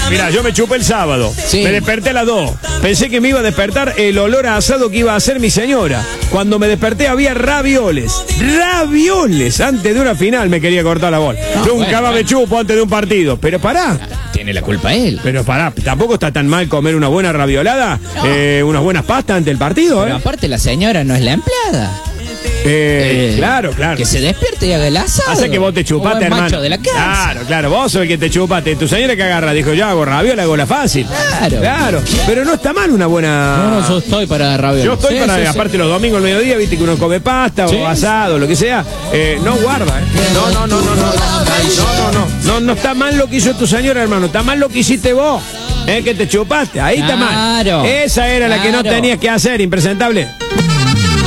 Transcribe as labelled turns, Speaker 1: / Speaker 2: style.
Speaker 1: Mirá, yo me chupé el sábado.
Speaker 2: Sí.
Speaker 1: Me desperté a las 2. Pensé que me iba a despertar el olor a asado que iba a hacer mi señora. Cuando me desperté había ravioles. ¡Ravioles! Antes de una final me quería cortar la bola. Nunca más me chupo antes de un partido. Pero pará.
Speaker 2: Tiene la culpa él.
Speaker 1: Pero pará, tampoco está tan mal comer una buena raviolada, unas buenas pastas ante el partido,
Speaker 2: Pero aparte la señora no es la empleada.
Speaker 1: Claro.
Speaker 2: Que se despierte y haga el asado.
Speaker 1: Hace que vos te chupaste,
Speaker 2: Como el
Speaker 1: hermano.
Speaker 2: macho de la casa.
Speaker 1: Claro, vos sos el que te chupaste. Tu señora que agarra, dijo, yo hago raviola, hago la fácil. Claro. Pero no está mal una buena...
Speaker 2: No, yo estoy para raviola.
Speaker 1: Yo estoy para, aparte los domingos al mediodía, viste que uno come pasta o asado, lo que sea. No guarda, No está mal lo que hizo tu señora, hermano. Está mal lo que hiciste vos. Que te chupaste. Ahí está mal. Esa era la que no tenías que hacer, impresentable.